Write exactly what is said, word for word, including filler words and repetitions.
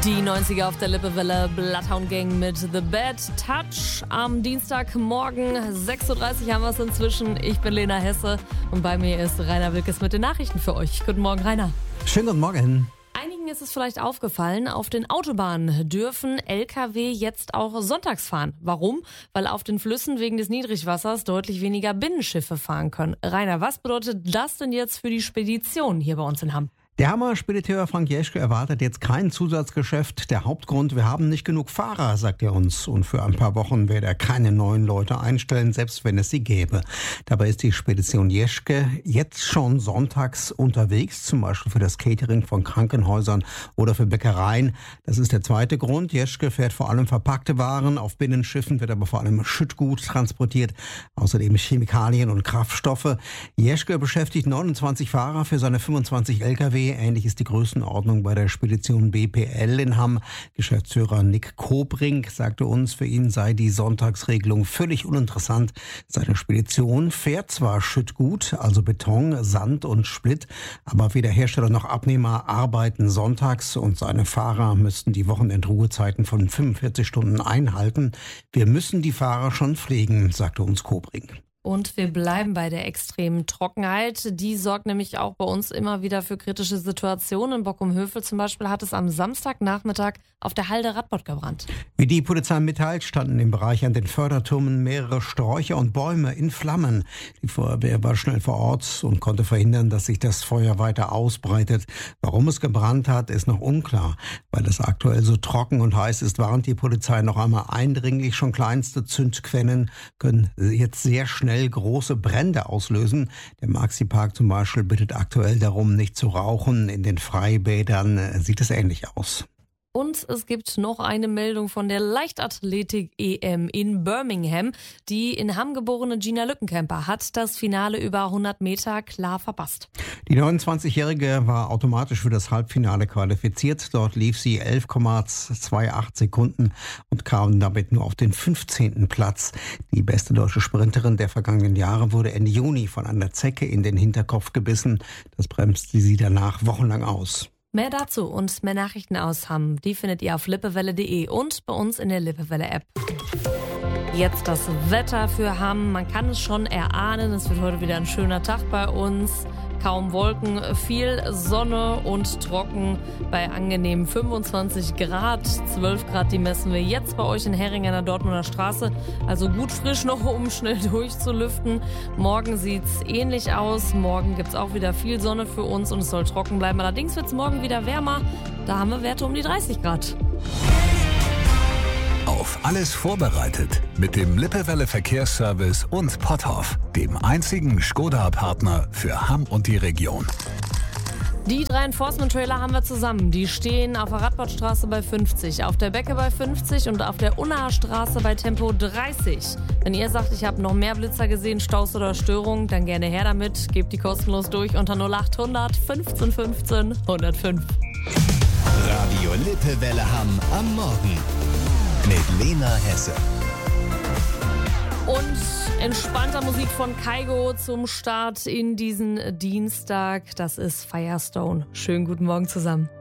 Die neunziger auf der Lippewelle, Bloodhound Gang mit The Bad Touch. Am Dienstagmorgen, sechs Uhr dreißig haben wir es inzwischen. Ich bin Lena Hesse und bei mir ist Rainer Wilkes mit den Nachrichten für euch. Guten Morgen, Rainer. Schönen guten Morgen. Einigen ist es vielleicht aufgefallen, auf den Autobahnen dürfen L K W jetzt auch sonntags fahren. Warum? Weil auf den Flüssen wegen des Niedrigwassers deutlich weniger Binnenschiffe fahren können. Rainer, was bedeutet das denn jetzt für die Spedition hier bei uns in Hamm? Der Hammer-Spediteur Frank Jeschke erwartet jetzt kein Zusatzgeschäft. Der Hauptgrund, wir haben nicht genug Fahrer, sagt er uns. Und für ein paar Wochen wird er keine neuen Leute einstellen, selbst wenn es sie gäbe. Dabei ist die Spedition Jeschke jetzt schon sonntags unterwegs, zum Beispiel für das Catering von Krankenhäusern oder für Bäckereien. Das ist der zweite Grund. Jeschke fährt vor allem verpackte Waren. Auf Binnenschiffen wird aber vor allem Schüttgut transportiert, außerdem Chemikalien und Kraftstoffe. Jeschke beschäftigt neunundzwanzig Fahrer für seine fünfundzwanzig L K W. Ähnlich ist die Größenordnung bei der Spedition B P L in Hamm. Geschäftsführer Nick Kobrink sagte uns, für ihn sei die Sonntagsregelung völlig uninteressant. Seine Spedition fährt zwar Schüttgut, also Beton, Sand und Split, aber weder Hersteller noch Abnehmer arbeiten sonntags und seine Fahrer müssten die Wochenendruhezeiten von fünfundvierzig Stunden einhalten. Wir müssen die Fahrer schon pflegen, sagte uns Kobrink. Und wir bleiben bei der extremen Trockenheit. Die sorgt nämlich auch bei uns immer wieder für kritische Situationen. In Bockum-Hövel zum Beispiel hat es am Samstagnachmittag auf der Halde Radbot gebrannt. Wie die Polizei mitteilt, standen im Bereich an den Fördertürmen mehrere Sträucher und Bäume in Flammen. Die Feuerwehr war schnell vor Ort und konnte verhindern, dass sich das Feuer weiter ausbreitet. Warum es gebrannt hat, ist noch unklar. Weil es aktuell so trocken und heiß ist, warnt die Polizei noch einmal eindringlich. Schon kleinste Zündquellen können jetzt sehr schnell große Brände auslösen. Der Maxi-Park zum Beispiel bittet aktuell darum, nicht zu rauchen. In den Freibädern sieht es ähnlich aus. Und es gibt noch eine Meldung von der Leichtathletik-E M in Birmingham. Die in Hamm geborene Gina Lückenkämper hat das Finale über hundert Meter klar verpasst. Die neunundzwanzigjährige war automatisch für das Halbfinale qualifiziert. Dort lief sie elf Komma achtundzwanzig Sekunden und kam damit nur auf den fünfzehnten Platz. Die beste deutsche Sprinterin der vergangenen Jahre wurde Ende Juni von einer Zecke in den Hinterkopf gebissen. Das bremste sie danach wochenlang aus. Mehr dazu und mehr Nachrichten aus Hamm, die findet ihr auf lippewelle punkt de und bei uns in der Lippewelle-App. Jetzt das Wetter für Hamm. Man kann es schon erahnen, es wird heute wieder ein schöner Tag bei uns. Kaum Wolken, viel Sonne und trocken bei angenehmen fünfundzwanzig Grad. zwölf Grad, die messen wir jetzt bei euch in Hering an der Dortmunder Straße. Also gut frisch noch, um schnell durchzulüften. Morgen sieht's ähnlich aus. Morgen gibt's auch wieder viel Sonne für uns und es soll trocken bleiben. Allerdings wird's morgen wieder wärmer. Da haben wir Werte um die dreißig Grad. Auf alles vorbereitet mit dem Lippewelle Verkehrsservice und Potthoff, dem einzigen Skoda-Partner für Hamm und die Region. Die drei Enforcement-Trailer haben wir zusammen. Die stehen auf der Radbottstraße bei fünfzig, auf der Becke bei fünfzig und auf der Unnaher Straße bei Tempo dreißig. Wenn ihr sagt, ich habe noch mehr Blitzer gesehen, Staus oder Störungen, dann gerne her damit. Gebt die kostenlos durch unter null achthundert fünfzehn fünfzehn hundertfünf. Radio Lippewelle Hamm am Morgen. Mit Lena Hesse. Und entspannter Musik von Kygo zum Start in diesen Dienstag. Das ist Firestone. Schönen guten Morgen zusammen.